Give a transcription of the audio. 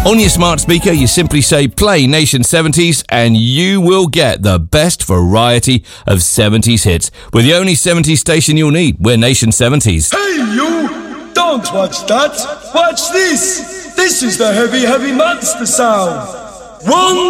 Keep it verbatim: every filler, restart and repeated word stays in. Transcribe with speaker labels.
Speaker 1: On your smart speaker, you simply say play Nation seventies and you will get the best variety of seventies hits. We're the only seventies station you'll need. We're Nation seventies.
Speaker 2: Hey you! Don't watch that! Watch this! This is the heavy, heavy monster sound! One